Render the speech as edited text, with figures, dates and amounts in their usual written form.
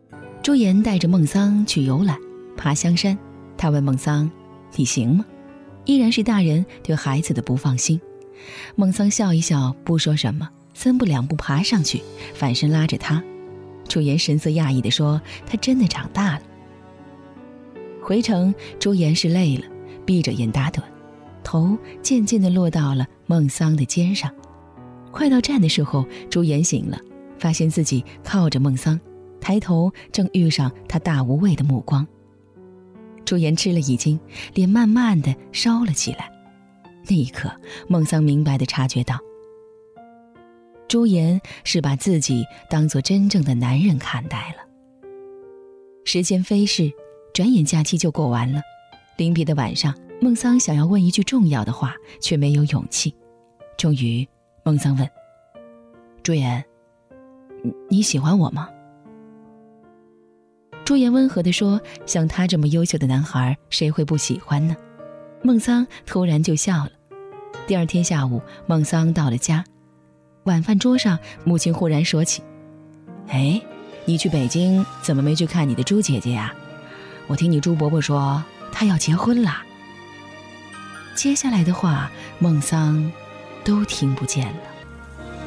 朱颜带着孟桑去游览，爬香山。他问孟桑：“你行吗？”依然是大人对孩子的不放心。孟桑笑一笑，不说什么，3步2步爬上去，反身拉着他。朱颜神色讶异地说：“他真的长大了。”回程，朱颜是累了，闭着眼打盹，头渐渐地落到了孟桑的肩上。快到站的时候，朱颜醒了，发现自己靠着孟桑，抬头正遇上他大无畏的目光。朱颜吃了一惊，脸慢慢地烧了起来。那一刻，孟桑明白地察觉到，朱颜是把自己当作真正的男人看待了。时间飞逝，转眼假期就过完了。临别的晚上，孟桑想要问一句重要的话，却没有勇气。终于，孟桑问：“朱颜，你喜欢我吗？”朱颜温和地说：“像他这么优秀的男孩，谁会不喜欢呢？”孟桑突然就笑了。第二天下午，孟桑到了家，晚饭桌上，母亲忽然说起：“哎，你去北京怎么没去看你的朱姐姐呀？我听你朱伯伯说她要结婚啦。”接下来的话，孟桑都听不见了。